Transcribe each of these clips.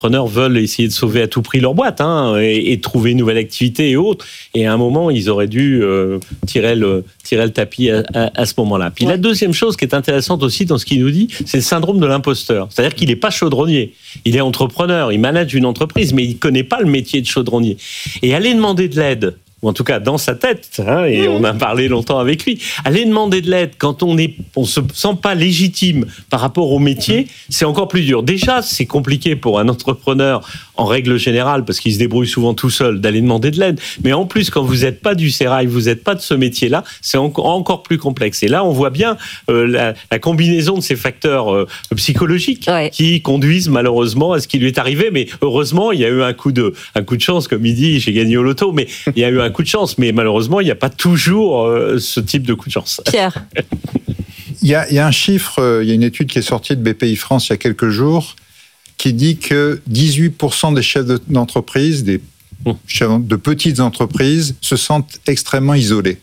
entrepreneurs veulent essayer de sauver à tout prix leur boîte et trouver une nouvelle activité et autres. Et à un moment, ils auraient dû tirer le tapis à ce moment-là. Puis la deuxième chose qui est intéressante aussi dans ce qu'il nous dit, c'est le syndrome de l'imposteur. C'est-à-dire qu'il n'est pas chaudronnier. Il est entrepreneur, il manage une entreprise, mais il ne connaît pas le métier de chaudronnier. Et aller demander de l'aide, ou en tout cas dans sa tête, et on a parlé longtemps avec lui, aller demander de l'aide quand on se sent pas légitime par rapport au métier, c'est encore plus dur. Déjà, c'est compliqué pour un entrepreneur en règle générale, parce qu'il se débrouille souvent tout seul, d'aller demander de l'aide. Mais en plus, quand vous n'êtes pas du sérail, vous n'êtes pas de ce métier-là, c'est encore plus complexe. Et là, on voit bien la combinaison de ces facteurs psychologiques qui conduisent malheureusement à ce qui lui est arrivé. Mais heureusement, il y a eu un coup de chance, comme il dit, j'ai gagné au loto, mais il y a eu un coup de chance. Mais malheureusement, il n'y a pas toujours ce type de coup de chance. Pierre. Il y a un chiffre, il y a une étude qui est sortie de BPI France il y a quelques jours, qui dit que 18% des chefs d'entreprise, des chefs de petites entreprises, se sentent extrêmement isolés.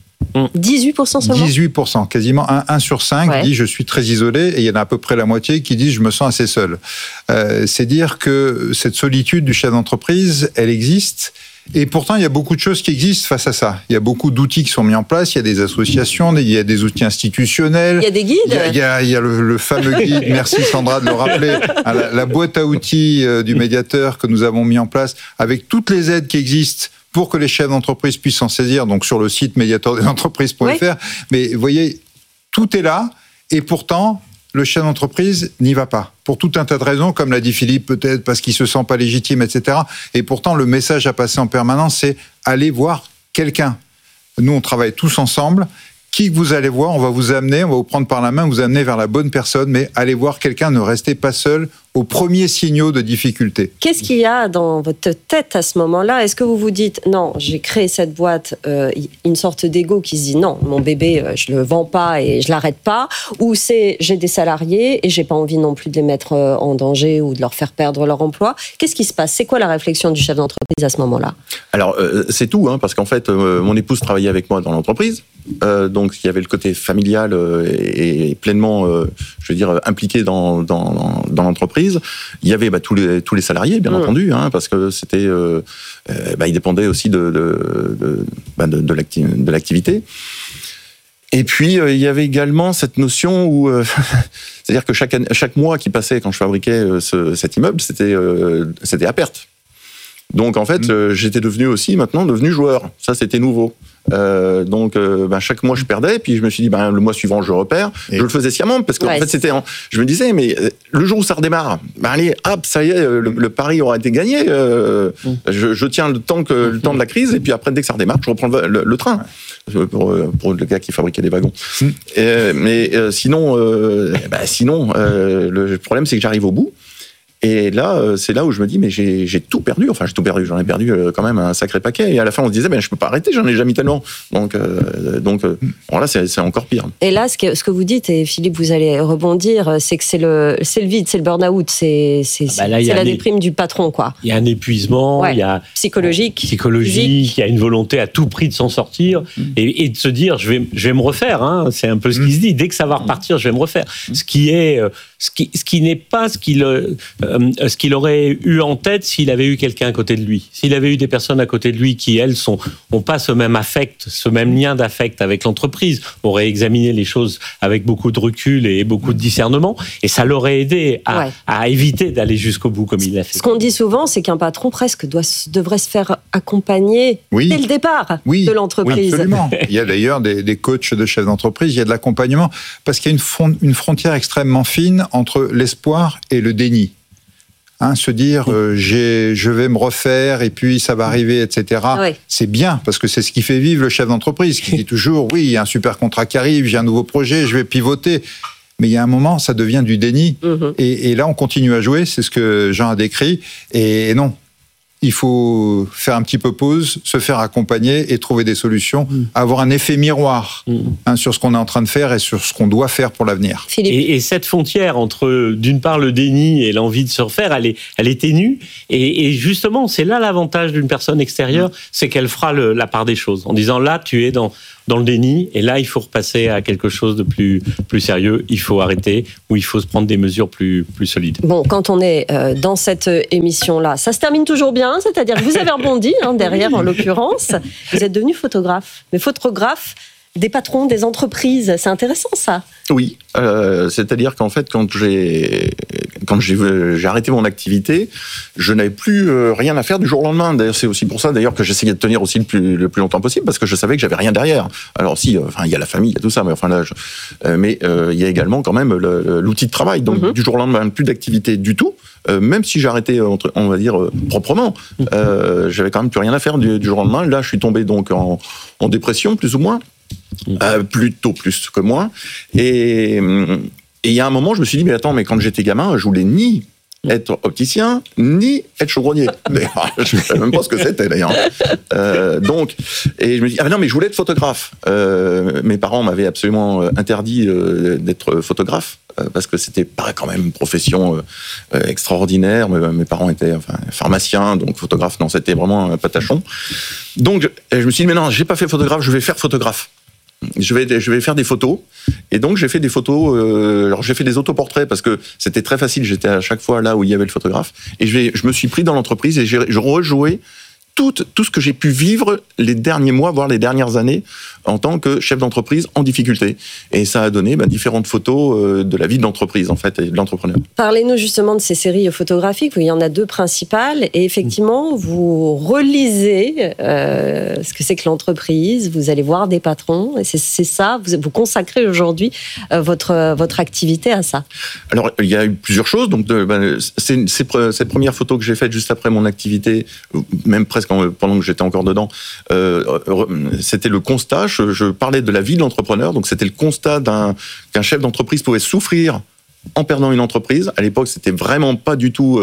18% seulement ? 18%, quasiment 1 sur 5 dit « je suis très isolé » et il y en a à peu près la moitié qui disent « je me sens assez seul ». C'est dire que cette solitude du chef d'entreprise, elle existe. Et pourtant, il y a beaucoup de choses qui existent face à ça. Il y a beaucoup d'outils qui sont mis en place. Il y a des associations, il y a des outils institutionnels. Il y a des guides. Il y a le fameux guide, merci Sandra de le rappeler, la boîte à outils du médiateur que nous avons mis en place avec toutes les aides qui existent pour que les chefs d'entreprise puissent s'en saisir, donc sur le site médiateurdesentreprises.fr. Mais vous voyez, tout est là et pourtant, le chef d'entreprise n'y va pas. Pour tout un tas de raisons, comme l'a dit Philippe, peut-être parce qu'il se sent pas légitime, etc. Et pourtant, le message à passer en permanence, c'est aller voir quelqu'un. Nous, on travaille tous ensemble. Qui que vous allez voir, on va vous amener, on va vous prendre par la main, vous amener vers la bonne personne, mais allez voir quelqu'un, ne restez pas seul aux premiers signaux de difficulté. Qu'est-ce qu'il y a dans votre tête à ce moment-là ? Est-ce que vous vous dites, non, j'ai créé cette boîte, une sorte d'ego qui se dit, non, mon bébé, je le vends pas et je l'arrête pas, ou c'est, j'ai des salariés et j'ai pas envie non plus de les mettre en danger ou de leur faire perdre leur emploi. Qu'est-ce qui se passe ? C'est quoi la réflexion du chef d'entreprise à ce moment-là ? Alors, c'est tout, parce qu'en fait, mon épouse travaillait avec moi dans l'entreprise, donc il y avait le côté familial et pleinement, je veux dire, impliqué dans l'entreprise. Il y avait tous les salariés, bien entendu, parce que c'était, ils dépendaient aussi de l'activité. Et puis il y avait également cette notion où, c'est-à-dire que chaque mois qui passait quand je fabriquais cet immeuble, c'était à perte. Donc en fait, j'étais devenu joueur. Ça, c'était nouveau. Donc chaque mois je perdais, puis je me suis dit le mois suivant je repère. Je le faisais sciemment parce que en fait je me disais mais le jour où ça redémarre, allez hop, ça y est, le pari aura été gagné. Je tiens le temps de la crise et puis après dès que ça redémarre, je reprends le train. Pour le gars qui fabriquait des wagons. Sinon, le problème c'est que j'arrive au bout. Et là, c'est là où je me dis, mais j'ai tout perdu. Enfin, j'ai tout perdu. J'en ai perdu quand même un sacré paquet. Et à la fin, on se disait, je peux pas arrêter. J'en ai déjà mis tellement. Donc là, c'est encore pire. Et là, ce que vous dites, et Philippe, vous allez rebondir, c'est que c'est le vide, c'est le burn-out, c'est la déprime du patron, quoi. Il y a un épuisement, il y a psychologique, il y a une volonté à tout prix de s'en sortir et de se dire, je vais me refaire. C'est un peu ce qui se dit. Dès que ça va repartir, je vais me refaire. Ce qui n'est pas ce qu'il aurait eu en tête s'il avait eu quelqu'un à côté de lui. S'il avait eu des personnes à côté de lui qui, elles, ont pas ce même affect, ce même lien d'affect avec l'entreprise, auraient examiné les choses avec beaucoup de recul et beaucoup de discernement, et ça l'aurait aidé à éviter d'aller jusqu'au bout comme il l'a fait. Ce qu'on dit souvent, c'est qu'un patron presque devrait se faire accompagner dès le départ de l'entreprise. Oui, absolument. Il y a d'ailleurs des coachs de chefs d'entreprise, il y a de l'accompagnement, parce qu'il y a une frontière extrêmement fine entre l'espoir et le déni. Se dire je vais me refaire et puis ça va arriver, etc. C'est bien parce que c'est ce qui fait vivre le chef d'entreprise qui dit toujours oui, il y a un super contrat qui arrive, j'ai un nouveau projet, je vais pivoter. Mais il y a un moment, ça devient du déni. Et là, on continue à jouer, c'est ce que Jean a décrit. Et non, il faut faire un petit peu pause, se faire accompagner et trouver des solutions, avoir un effet miroir sur ce qu'on est en train de faire et sur ce qu'on doit faire pour l'avenir. Et cette frontière entre, d'une part, le déni et l'envie de se refaire, elle est ténue. Et justement, c'est là l'avantage d'une personne extérieure, c'est qu'elle fera la part des choses. En disant, là, tu es dans... dans le déni. Et là, il faut repasser à quelque chose de plus sérieux. Il faut arrêter ou il faut se prendre des mesures plus solides. Bon, quand on est dans cette émission-là, ça se termine toujours bien, c'est-à-dire que vous avez rebondi derrière, en l'occurrence. Vous êtes devenu photographe. Mais photographe des patrons, des entreprises, c'est intéressant ça. Oui, c'est-à-dire qu'en fait, quand j'ai arrêté mon activité, je n'avais plus rien à faire du jour au lendemain. D'ailleurs, c'est aussi pour ça d'ailleurs que j'essayais de tenir aussi le plus longtemps possible, parce que je savais que j'avais rien derrière. Alors si, il y a la famille, il y a tout ça, mais enfin là, il y a également quand même l'outil de travail. Donc du jour au lendemain, plus d'activité du tout. Même si j'ai arrêté, on va dire proprement, j'avais quand même plus rien à faire du jour au lendemain. Là, je suis tombé donc en dépression, plus ou moins. Plutôt plus que moi. Et il y a un moment, je me suis dit, mais attends, mais quand j'étais gamin, je voulais ni être opticien, ni être chaudronnier. Je ne savais même pas ce que c'était, d'ailleurs. Donc, et je me dis, ah non, mais je voulais être photographe. Mes parents m'avaient absolument interdit d'être photographe, parce que c'était pas quand même une profession extraordinaire. Mes parents étaient pharmaciens, donc photographe, non, c'était vraiment un patachon. Donc, je me suis dit, mais non, j'ai pas fait photographe, je vais faire photographe. Je vais faire des photos. Et donc, j'ai fait des photos. Alors, j'ai fait des autoportraits parce que c'était très facile. J'étais à chaque fois là où il y avait le photographe. Et je me suis pris dans l'entreprise et je rejouais tout ce que j'ai pu vivre les derniers mois, voire les dernières années, en tant que chef d'entreprise en difficulté. Et ça a donné différentes photos de la vie de l'entreprise, en fait, et de l'entrepreneur. Parlez-nous justement de ces séries photographiques, où il y en a 2 principales, et effectivement, vous relisez ce que c'est que l'entreprise, vous allez voir des patrons, et c'est ça, vous consacrez aujourd'hui votre activité à ça. Alors, il y a eu plusieurs choses. Donc, cette première photo que j'ai faite juste après mon activité, même presque pendant que j'étais encore dedans, c'était le constat. Je parlais de la vie de l'entrepreneur, donc c'était le constat qu'un chef d'entreprise pouvait souffrir en perdant une entreprise. À l'époque, c'était vraiment pas du tout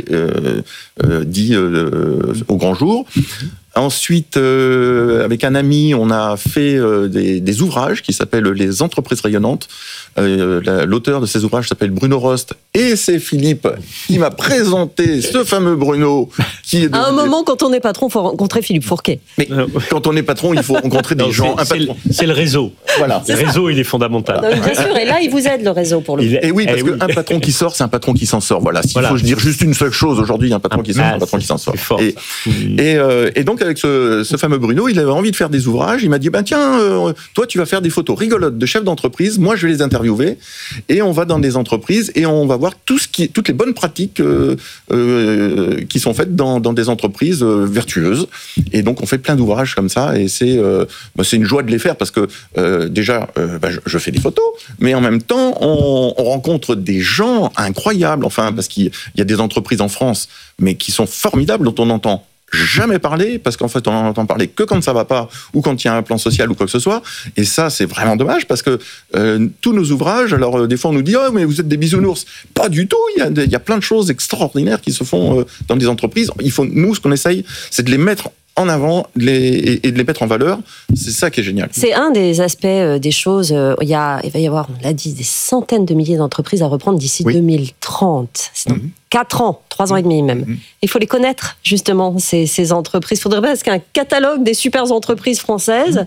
dit au grand jour. Ensuite, avec un ami, on a fait des ouvrages qui s'appellent les entreprises rayonnantes. L'auteur de ces ouvrages s'appelle Bruno Rost, et c'est Philippe qui m'a présenté ce fameux Bruno. À un moment, quand on est patron, il faut rencontrer Philippe Fourquet. Mais quand on est patron, il faut rencontrer des gens. C'est le réseau. Voilà. Le réseau, il est fondamental. Non, bien sûr, et là, il vous aide, le réseau, pour le coup. Et oui, parce qu'un patron qui sort, c'est un patron qui s'en sort. Voilà. S'il faut dire juste une seule chose, aujourd'hui, un patron qui sort, c'est un patron qui s'en sort. Et donc, avec ce fameux Bruno, il avait envie de faire des ouvrages. Il m'a dit, tiens, toi, tu vas faire des photos rigolotes de chefs d'entreprise. Moi, je vais les interviewer. Et on va dans des entreprises et on va voir toutes les bonnes pratiques qui sont faites dans des entreprises vertueuses. Et donc, on fait plein d'ouvrages comme ça. Et c'est une joie de les faire parce que déjà, je fais des photos, mais en même temps, on rencontre des gens incroyables. Enfin, parce qu'il y a des entreprises en France, mais qui sont formidables, dont on n'entend jamais parler, parce qu'en fait, on en entend parler que quand ça va pas, ou quand il y a un plan social ou quoi que ce soit. Et ça, c'est vraiment dommage, parce que tous nos ouvrages, alors des fois on nous dit « Oh, mais vous êtes des bisounours ». Pas du tout, il y a plein de choses extraordinaires qui se font dans des entreprises. Nous, ce qu'on essaye, c'est de les mettre en avant et de les mettre en valeur. C'est ça qui est génial. C'est un des aspects des choses. Il va y avoir, on l'a dit, des centaines de milliers d'entreprises à reprendre d'ici 2030. C'est dans 4 ans, 3 ans et demi même. Il faut les connaître, justement, ces entreprises. Il faudrait presque un catalogue des super entreprises françaises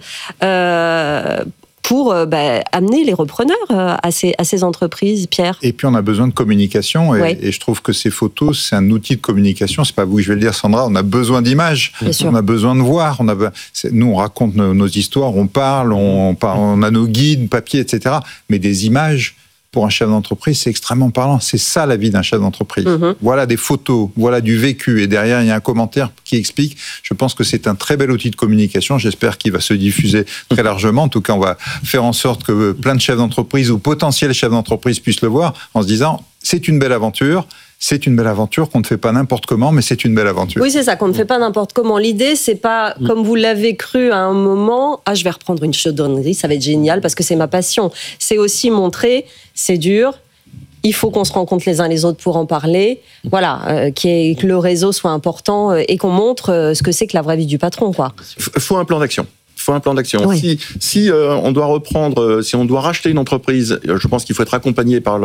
pour amener les repreneurs à ces entreprises, Pierre. Et puis on a besoin de communication, et je trouve que ces photos, c'est un outil de communication. C'est pas vous que je vais le dire, Sandra, on a besoin d'images, on a besoin de voir. Nous, on raconte nos histoires, on parle, on a nos guides, papier, etc. Mais des images, pour un chef d'entreprise, c'est extrêmement parlant. C'est ça la vie d'un chef d'entreprise. Voilà des photos, voilà du vécu, et derrière il y a un commentaire qui explique. Je pense que c'est un très bel outil de communication. J'espère qu'il va se diffuser très largement. En tout cas, on va faire en sorte que plein de chefs d'entreprise ou potentiels chefs d'entreprise puissent le voir en se disant c'est une belle aventure. C'est une belle aventure qu'on ne fait pas n'importe comment, mais c'est une belle aventure. Oui, c'est ça, qu'on ne fait pas n'importe comment. L'idée, c'est pas, comme vous l'avez cru à un moment, je vais reprendre une chaudronnerie, ça va être génial parce que c'est ma passion. C'est aussi montrer, c'est dur, il faut qu'on se rencontre les uns les autres pour en parler. Voilà, que le réseau soit important et qu'on montre ce que c'est que la vraie vie du patron, quoi. Faut un plan d'action. faut un plan d'action. Oui. Si on doit reprendre, si on doit racheter une entreprise, je pense qu'il faut être accompagné par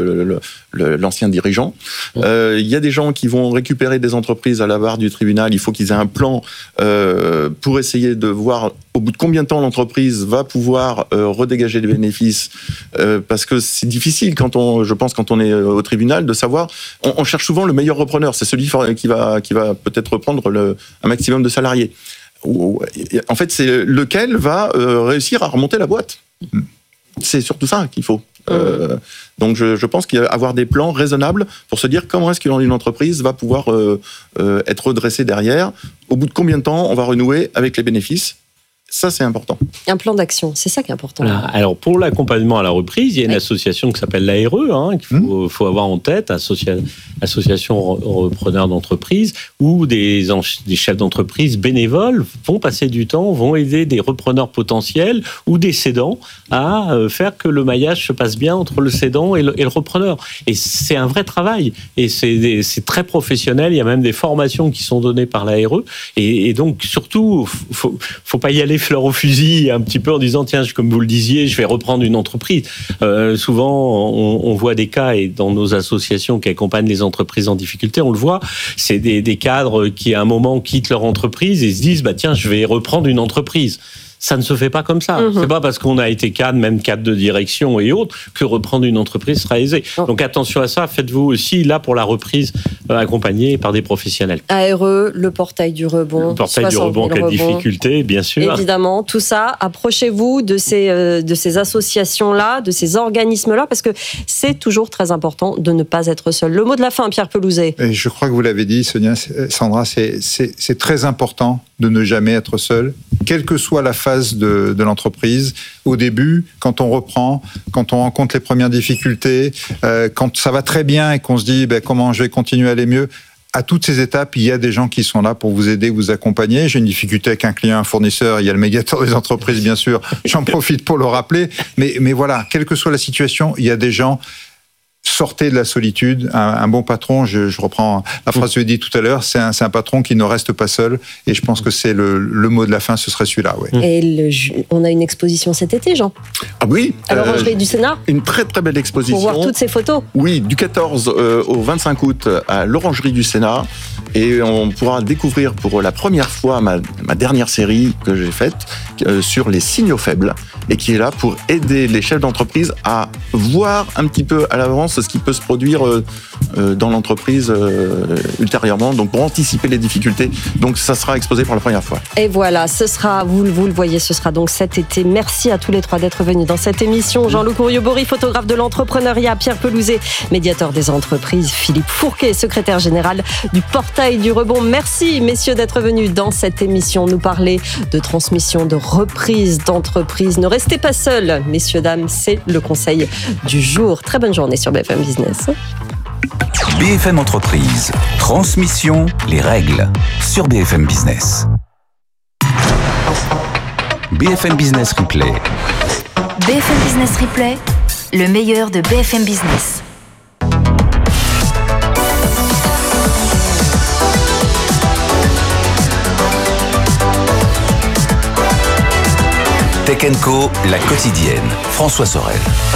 l'ancien dirigeant. Il y a des gens qui vont récupérer des entreprises à la barre du tribunal. Il faut qu'ils aient un plan pour essayer de voir au bout de combien de temps l'entreprise va pouvoir redégager des bénéfices. Parce que c'est difficile quand on est au tribunal de savoir. On cherche souvent le meilleur repreneur. C'est celui qui va peut-être reprendre un maximum de salariés. En fait, c'est lequel va réussir à remonter la boîte. C'est surtout ça qu'il faut. Donc, je pense qu'il y a avoir des plans raisonnables pour se dire comment est-ce qu'une entreprise va pouvoir être redressée derrière. Au bout de combien de temps on va renouer avec les bénéfices. Ça, c'est important. Un plan d'action, c'est ça qui est important. Voilà. Alors, pour l'accompagnement à la reprise, il y a une association qui s'appelle l'ARE, qu'il faut avoir en tête, association repreneurs d'entreprise, où des chefs d'entreprise bénévoles vont passer du temps, vont aider des repreneurs potentiels ou des cédants à faire que le maillage se passe bien entre le cédant et le repreneur. Et c'est un vrai travail. Et c'est très professionnel. Il y a même des formations qui sont données par l'ARE. Et donc, surtout, faut pas y aller fleur au fusil un petit peu en disant tiens, comme vous le disiez, je vais reprendre une entreprise. Souvent on voit des cas, et dans nos associations qui accompagnent les entreprises en difficulté, on le voit, c'est des cadres qui à un moment quittent leur entreprise et se disent bah tiens, je vais reprendre une entreprise. Ça ne se fait pas comme ça. C'est pas parce qu'on a été cadre, même cadre de direction et autres, que reprendre une entreprise sera aisé. Donc attention à ça, faites-vous aussi, là, pour la reprise, accompagné par des professionnels. ARE, le portail du rebond. Le portail du rebond en cas de difficulté, bien sûr. Évidemment, tout ça, approchez-vous de ces associations-là, de ces organismes-là, parce que c'est toujours très important de ne pas être seul. Le mot de la fin, Pierre Pelouzet. Et je crois que vous l'avez dit, Sandra, c'est très important de ne jamais être seul, quelle que soit la phase de l'entreprise. Au début, quand on reprend, quand on rencontre les premières difficultés, quand ça va très bien et qu'on se dit comment je vais continuer à aller mieux, à toutes ces étapes, il y a des gens qui sont là pour vous aider, vous accompagner. J'ai une difficulté avec un client, un fournisseur, il y a le médiateur des entreprises, bien sûr. J'en profite pour le rappeler. Mais voilà, quelle que soit la situation, il y a des gens. Sortez de la solitude. Un bon patron, je reprends la phrase que vous avez dit tout à l'heure, c'est un patron qui ne reste pas seul. Et je pense que c'est le mot de la fin, ce serait celui-là. Ouais. Et on a une exposition cet été, Jean. Ah oui. À l'Orangerie du Sénat. Une très très belle exposition. Pour voir toutes ces photos. Oui, du 14 au 25 août à l'Orangerie du Sénat. Et on pourra découvrir pour la première fois ma dernière série que j'ai faite sur les signaux faibles, et qui est là pour aider les chefs d'entreprise à voir un petit peu à l'avance ce qui peut se produire dans l'entreprise ultérieurement, donc pour anticiper les difficultés. Donc ça sera exposé pour la première fois. Et voilà, ce sera, vous le voyez, ce sera donc cet été. Merci à tous les trois d'être venus dans cette émission. Jean-Loup Courriot-Bory, photographe de l'entrepreneuriat, Pierre Pelouzet, médiateur des entreprises, Philippe Fourquet, secrétaire général du portail du rebond. Merci messieurs d'être venus dans cette émission nous parler de transmission, de reprise d'entreprise. Ne restez pas seuls, messieurs, dames, c'est le conseil du jour. Très bonne journée sur BFM Business. BFM Entreprise, transmission, les règles, sur BFM Business. BFM Business Replay. BFM Business Replay, le meilleur de BFM Business. Tech & Co, la quotidienne. François Sorel.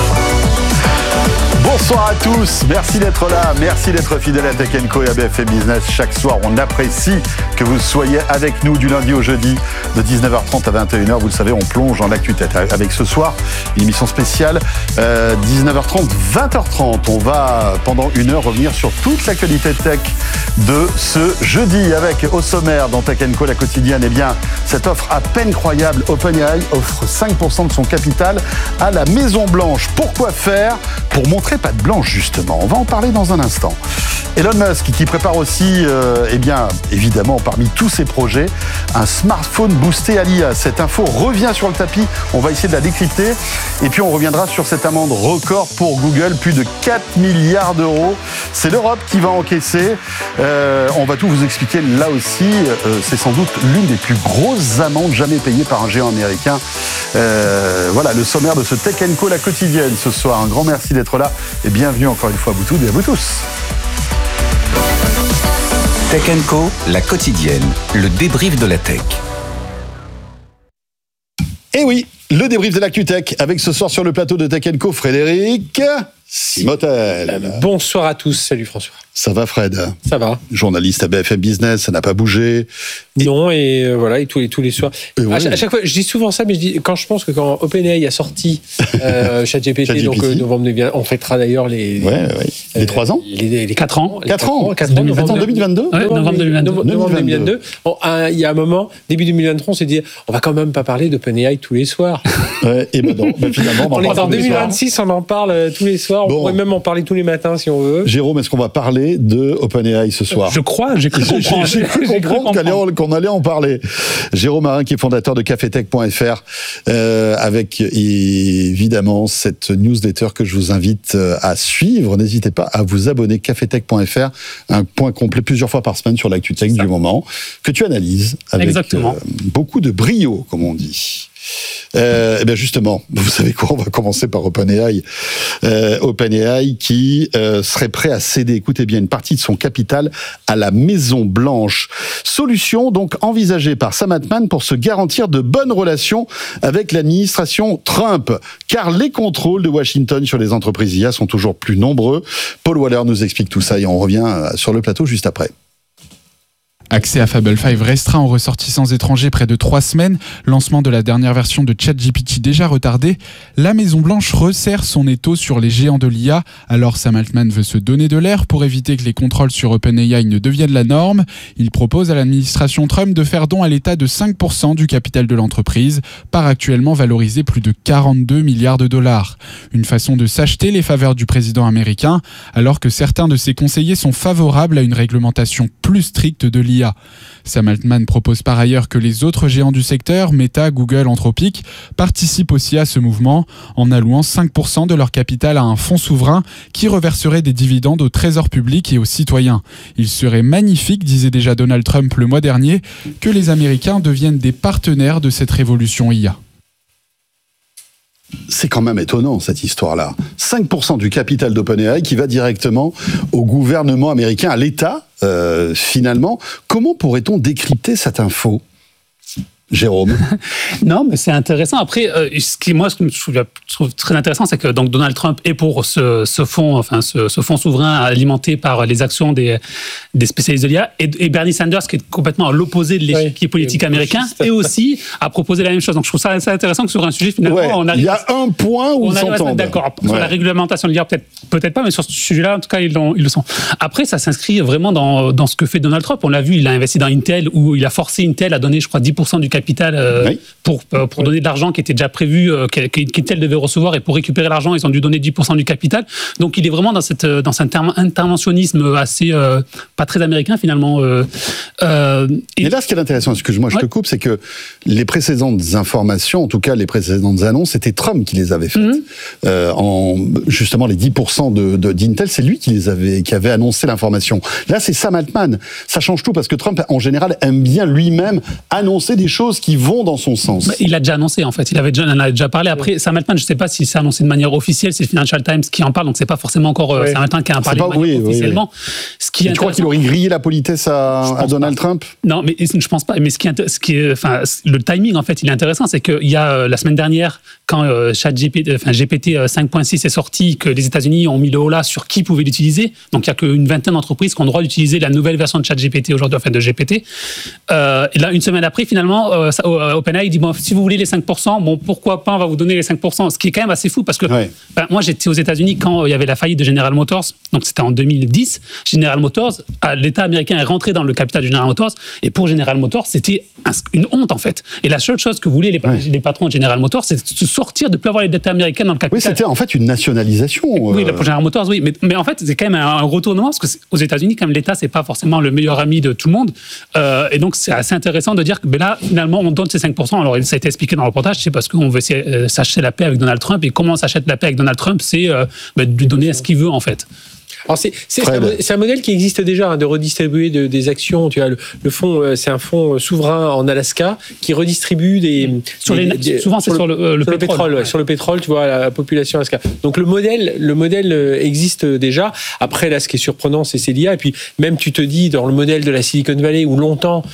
Bonsoir à tous, merci d'être là, merci d'être fidèles à Tech & Co et à BFM Business. Chaque soir, on apprécie que vous soyez avec nous du lundi au jeudi de 19h30 à 21h. Vous le savez, on plonge dans l'actu tech avec ce soir une émission spéciale 19h30, 20h30. On va pendant une heure revenir sur toute l'actualité tech de ce jeudi avec au sommaire dans Tech & Co la quotidienne, eh bien cette offre à peine croyable. OpenAI offre 5% de son capital à la Maison Blanche. Pourquoi faire? Pour montrer patte blanche justement. On va en parler dans un instant. Elon Musk qui prépare aussi, eh bien évidemment parmi tous ses projets, un smartphone boosté à l'IA. Cette info revient sur le tapis. On va essayer de la décrypter. Et puis on reviendra sur cette amende record pour Google, plus de 4 milliards d'euros. C'est l'Europe qui va encaisser. On va tout vous expliquer là aussi. C'est sans doute l'une des plus grosses amendes jamais payées par un géant américain. Voilà le sommaire de ce Tech & Co la quotidienne ce soir. Un grand merci d'être là et bienvenue encore une fois à vous toutes et à vous tous. Tech & Co, la quotidienne, le débrief de la tech. Et oui, le débrief de l'ActuTech avec ce soir sur le plateau de Tech & Co, Frédéric Simotel. Bonsoir à tous, salut François. Ça va Fred? Ça va. Journaliste à BFM Business, ça n'a pas bougé. Non, et voilà, et tous les soirs. Ouais. À chaque fois, je dis souvent ça, mais je pense que quand OpenAI a sorti ChatGPT, donc novembre 2022, on fêtera d'ailleurs les 3 ans. Les 4 ans. 4 ans. 2022. Ouais, Novembre 2022. Bon, il y a un moment, début 2023, on s'est dit, on va quand même pas parler d'OpenAI tous les soirs. Ouais, et ben non, finalement, on est en 2026, on en parle tous les soirs. On pourrait même en parler tous les matins si on veut. Jérôme, est-ce qu'on va parler de OpenAI ce soir? Je crois, j'ai cru comprendre qu'on allait en parler. Jérôme Marin, qui est fondateur de cafetech.fr, avec évidemment cette newsletter que je vous invite à suivre. N'hésitez pas à vous abonner, cafetech.fr, un point complet plusieurs fois par semaine sur l'actu-tech du moment, que tu analyses avec beaucoup de brio, comme on dit. Eh bien justement, vous savez quoi, on va commencer par OpenAI. OpenAI qui serait prêt à céder, écoutez bien, une partie de son capital à la Maison Blanche. Solution donc envisagée par Sam Altman pour se garantir de bonnes relations avec l'administration Trump, car les contrôles de Washington sur les entreprises IA sont toujours plus nombreux. Paul Waller nous explique tout ça et on revient sur le plateau juste après. Accès à Fable 5 restreint aux ressortissants étrangers près de 3 semaines, lancement de la dernière version de ChatGPT déjà retardé, la Maison-Blanche resserre son étau sur les géants de l'IA, alors Sam Altman veut se donner de l'air pour éviter que les contrôles sur OpenAI ne deviennent la norme. Il propose à l'administration Trump de faire don à l'État de 5% du capital de l'entreprise, par actuellement valorisé plus de 42 milliards de dollars. Une façon de s'acheter les faveurs du président américain, alors que certains de ses conseillers sont favorables à une réglementation plus stricte de l'IA. Sam Altman propose par ailleurs que les autres géants du secteur, Meta, Google, Anthropic, participent aussi à ce mouvement en allouant 5% de leur capital à un fonds souverain qui reverserait des dividendes au trésor public et aux citoyens. Il serait magnifique, disait déjà Donald Trump le mois dernier, que les Américains deviennent des partenaires de cette révolution IA. C'est quand même étonnant, cette histoire-là. 5% du capital d'OpenAI qui va directement au gouvernement américain, à l'État, finalement. Comment pourrait-on décrypter cette info ? Jérôme. Non, mais c'est intéressant. Après, ce que je trouve très intéressant, c'est que donc Donald Trump est pour ce fonds souverain alimenté par les actions des spécialistes de l'IA, et Bernie Sanders, qui est complètement à l'opposé de l'échiquier politique américain, et aussi a proposé la même chose. Donc je trouve ça assez intéressant que sur un sujet finalement, il y a un point où on arrive à se mettre d'accord. Sur la réglementation de l'IA, peut-être pas, mais sur ce sujet-là, en tout cas, ils le sont. Après, ça s'inscrit vraiment dans ce que fait Donald Trump. On l'a vu, il a investi dans Intel, où il a forcé Intel à donner, je crois, 10% du capital pour donner de l'argent qui était déjà prévu, qu'Intel devait recevoir, et pour récupérer l'argent, ils ont dû donner 10% du capital. Donc il est vraiment dans cet interventionnisme assez pas très américain finalement. Et là, ce qui est intéressant, excuse-moi, je te coupe, c'est que les précédentes informations, en tout cas les précédentes annonces, c'était Trump qui les avait faites. Justement, les 10% d'Intel, c'est lui qui avait annoncé l'information. Là, c'est Sam Altman. Ça change tout parce que Trump, en général, aime bien lui-même annoncer des choses qui vont dans son sens. Il l'a déjà annoncé, en fait. Il en a déjà parlé. Après, Sam Altman, je ne sais pas si c'est annoncé de manière officielle, c'est le Financial Times qui en parle, donc c'est pas forcément encore Sam Altman qui en parle officiellement. Tu crois qu'il aurait grillé la politesse à Donald Trump ? Non, mais je pense pas. Mais le timing, en fait, il est intéressant, c'est qu'il y a la semaine dernière, quand GPT 5.6 est sorti, que les États-Unis ont mis le holà sur qui pouvait l'utiliser. Donc il y a qu'une vingtaine d'entreprises qui ont le droit d'utiliser la nouvelle version de ChatGPT aujourd'hui, de GPT. Et là, une semaine après, finalement, OpenAI dit si vous voulez les 5%, bon, pourquoi pas, on va vous donner les 5%. Ce qui est quand même assez fou parce que moi, j'étais aux États-Unis quand il y avait la faillite de General Motors. Donc c'était en 2010. General Motors, l'État américain est rentré dans le capital de General Motors. Et pour General Motors, c'était une honte en fait. Et la seule chose que voulaient les patrons de General Motors, c'est de se sortir, de ne plus avoir les dettes américaines dans le capital. Oui, c'était en fait une nationalisation. Oui, pour General Motors, oui. Mais en fait, c'est quand même un retournement parce que aux États-Unis, quand même, l'État, c'est pas forcément le meilleur ami de tout le monde. Et donc, c'est assez intéressant de dire que là, finalement, on donne ces 5%. Alors, ça a été expliqué dans le reportage, c'est parce qu'on veut s'acheter la paix avec Donald Trump. Et comment on s'achète la paix avec Donald Trump, c'est de lui donner ce qu'il veut, en fait. Alors c'est un modèle qui existe déjà, de redistribuer des actions. Tu vois, le fonds, c'est un fonds souverain en Alaska qui redistribue souvent c'est sur le pétrole. Sur le pétrole, tu vois, la population Alaska. Donc le modèle existe déjà. Après, là, ce qui est surprenant, c'est l'IA. Et puis même, tu te dis, dans le modèle de la Silicon Valley, où longtemps,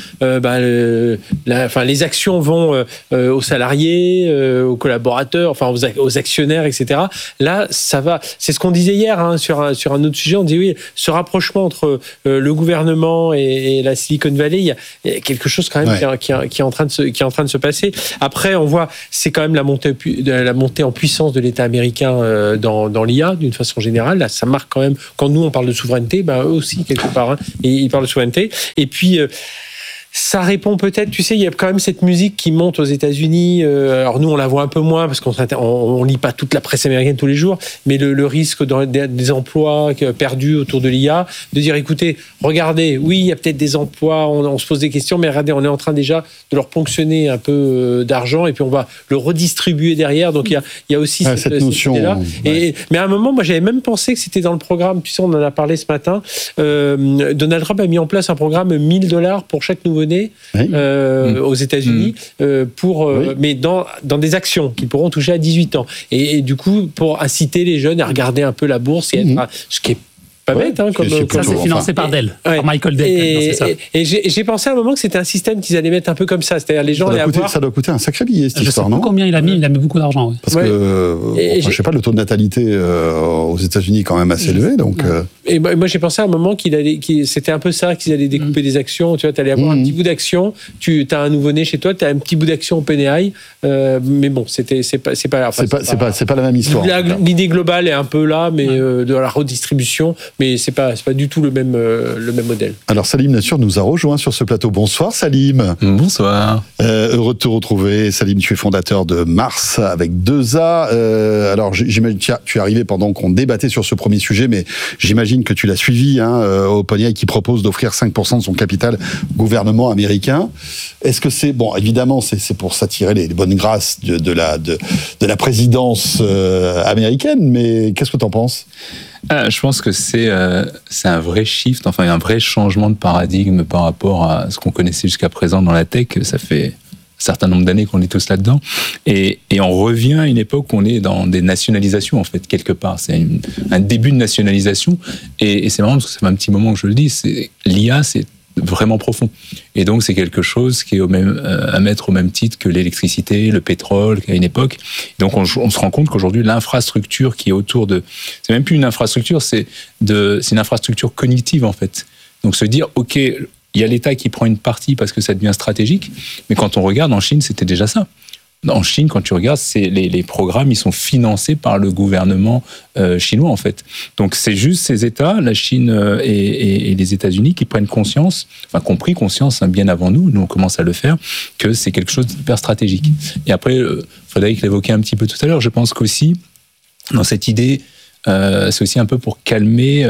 les actions vont aux salariés, aux collaborateurs, enfin aux actionnaires, etc. Là, ça va. C'est ce qu'on disait hier sur un autre sujet. On dit oui, ce rapprochement entre le gouvernement et la Silicon Valley, il y a quelque chose quand même qui est en train de se passer. Après, on voit, c'est quand même la montée en puissance de l'État américain dans l'IA d'une façon générale. Là, ça marque quand même. Quand nous on parle de souveraineté, eux aussi quelque part, et ils parlent de souveraineté. Et puis ça répond peut-être, tu sais, il y a quand même cette musique qui monte aux États-Unis. Alors nous, on la voit un peu moins parce qu'on lit pas toute la presse américaine tous les jours, mais le risque des emplois perdus autour de l'IA, de dire, écoutez, regardez, oui, il y a peut-être des emplois, on se pose des questions, mais regardez, on est en train déjà de leur ponctionner un peu d'argent et puis on va le redistribuer derrière. Donc il y a aussi cette notion là. Mais à un moment, moi, j'avais même pensé que c'était dans le programme. Tu sais, on en a parlé ce matin. Donald Trump a mis en place un programme $1,000 pour chaque nouveau-né aux États-Unis, mais dans des actions qu'ils pourront toucher à 18 ans. Et du coup, pour inciter les jeunes à regarder un peu la bourse, et ce qui est pas bête, ça c'est financé par Dell, par Michael Dell. Et j'ai pensé à un moment que c'était un système qu'ils allaient mettre un peu comme ça, c'est-à-dire les gens ça doit coûter un sacré billet cette histoire, non ? Je sais pas combien il a mis beaucoup d'argent. Parce que je sais pas, le taux de natalité aux États-Unis est quand même assez élevé, donc. Et moi j'ai pensé à un moment c'était un peu ça, qu'ils allaient découper des actions. Tu vois, t'allais avoir un petit bout d'action. Tu as un nouveau-né chez toi, tu as un petit bout d'action OpenAI, mais bon, c'est pas la même histoire. L'idée globale est un peu là, mais de la redistribution. Mais c'est pas du tout le même modèle. Alors Salim Nassur nous a rejoint sur ce plateau. Bonsoir Salim. Bonsoir. Heureux de te retrouver. Salim, tu es fondateur de Mars avec 2A. Alors j'imagine tu es arrivé pendant qu'on débattait sur ce premier sujet, mais j'imagine que tu l'as suivi. OpenAI qui propose d'offrir 5% de son capital au gouvernement américain. Est-ce que c'est bon ? Évidemment, c'est pour s'attirer les bonnes grâces de la présidence américaine. Mais qu'est-ce que tu en penses ? Je pense que c'est un vrai shift, enfin un vrai changement de paradigme par rapport à ce qu'on connaissait jusqu'à présent dans la tech. Ça fait un certain nombre d'années qu'on est tous là-dedans. Et on revient à une époque où on est dans des nationalisations, en fait, quelque part. C'est un début de nationalisation. Et c'est marrant parce que ça fait un petit moment que je le dis, l'IA, c'est vraiment profond. Et donc, c'est quelque chose qui est à mettre au même titre que l'électricité, le pétrole, qu'à une époque. Donc, on se rend compte qu'aujourd'hui, l'infrastructure qui est autour c'est même plus une infrastructure, c'est une infrastructure cognitive, en fait. Donc, se dire, OK, il y a l'État qui prend une partie parce que ça devient stratégique, mais quand on regarde, en Chine, c'était déjà ça. En Chine, quand tu regardes, les programmes, ils sont financés par le gouvernement chinois, en fait. Donc, c'est juste ces États, la Chine et les États-Unis, qui prennent conscience, enfin, qui ont pris conscience bien avant nous on commence à le faire, que c'est quelque chose d'hyper stratégique. Et après, Frédéric l'évoquait un petit peu tout à l'heure, je pense qu'aussi, dans cette idée, c'est aussi un peu pour calmer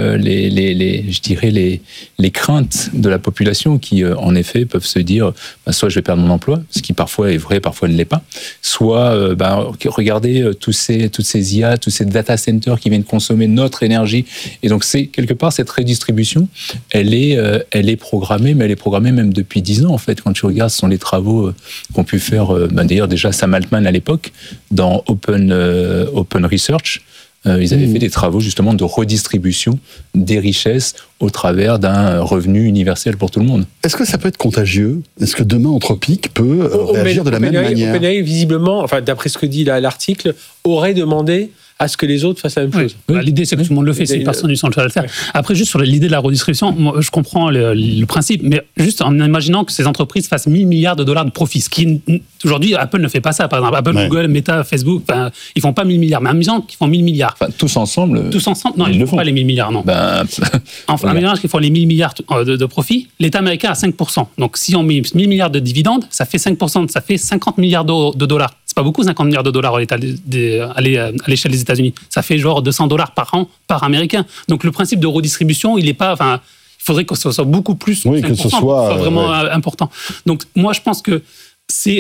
les craintes de la population qui, en effet, peuvent se dire soit je vais perdre mon emploi, ce qui parfois est vrai, parfois ne l'est pas, soit regardez toutes ces IA, tous ces data centers qui viennent consommer notre énergie. Et donc, c'est quelque part cette redistribution, elle est programmée, mais elle est programmée même depuis 10 ans, en fait. Quand tu regardes, ce sont les travaux qu'ont pu faire, d'ailleurs, déjà Sam Altman à l'époque, dans Open Research. Ils avaient fait des travaux justement de redistribution des richesses au travers d'un revenu universel pour tout le monde. Est-ce que ça peut être contagieux ? Est-ce que demain Anthropic peut réagir de la même manière ? OpenAI, visiblement, enfin, d'après ce que dit l'article, aurait demandé à ce que les autres fassent la même chose. Oui. L'idée, c'est que tout le monde le fait, si personne ne sent le faire. Après, juste sur l'idée de la redistribution, moi, je comprends le principe, mais juste en imaginant que ces entreprises fassent 1 000 milliards de dollars de profit, ce qui, aujourd'hui, Apple ne fait pas ça. Par exemple, Apple, Google, Meta, Facebook, ils font pas 1 000 milliards, mais en amusant qu'ils font 1 000 milliards. Enfin, tous ensemble, non, ils ne font pas les 1 000 milliards, non. En imaginant qu'ils font les 1 000 milliards de profit, l'État américain a 5%. Donc, si on met 1 000 milliards de dividendes, ça fait 5%, ça fait 50 milliards de dollars. C'est pas beaucoup, 50 milliards de dollars à l'échelle des États-Unis. Ça fait genre $200 par an par Américain. Donc le principe de redistribution, il faudrait que ce soit beaucoup plus. Oui, que ce soit vraiment important. Donc moi, je pense que c'est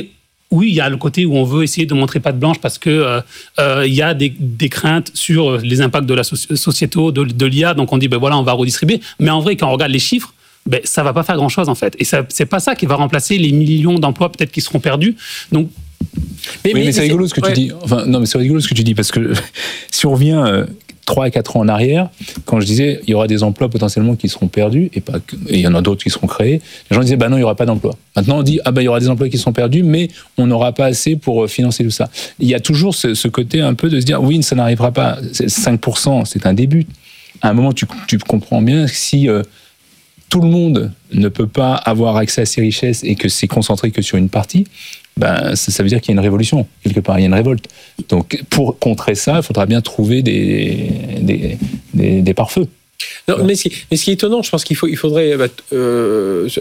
oui, il y a le côté où on veut essayer de montrer patte blanche parce que il y a des craintes sur les impacts de la sociétaux, de l'IA. Donc on dit, voilà, on va redistribuer. Mais en vrai, quand on regarde les chiffres, ça va pas faire grand-chose en fait. Et c'est pas ça qui va remplacer les millions d'emplois peut-être qui seront perdus. Donc mais c'est rigolo ce que tu dis. Enfin, non, mais c'est rigolo ce que tu dis parce que si on revient 3 à 4 ans en arrière, quand je disais il y aura des emplois potentiellement qui seront perdus et il y en a d'autres qui seront créés, les gens disaient non, il y aura pas d'emplois. Maintenant on dit il y aura des emplois qui seront perdus, mais on n'aura pas assez pour financer tout ça. Il y a toujours ce côté un peu de se dire oui, ça n'arrivera pas. 5%, c'est un début. À un moment, tu comprends bien que si tout le monde ne peut pas avoir accès à ces richesses et que c'est concentré que sur une partie, ça veut dire qu'il y a une révolution, quelque part, il y a une révolte. Donc, pour contrer ça, il faudra bien trouver des pare-feux. Non, mais ce qui est étonnant, je pense qu'il faudrait